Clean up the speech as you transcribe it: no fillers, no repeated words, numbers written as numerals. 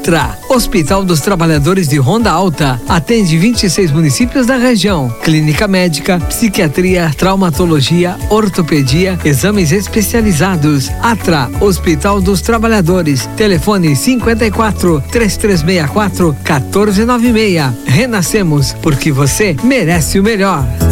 Atra, Hospital dos Trabalhadores de Ronda Alta, atende 26 municípios da região. Clínica médica, psiquiatria, traumatologia, ortopedia, exames especializados. Atra, Hospital dos Trabalhadores. Telefone 54-3364-1496. Renascemos, porque você merece o melhor.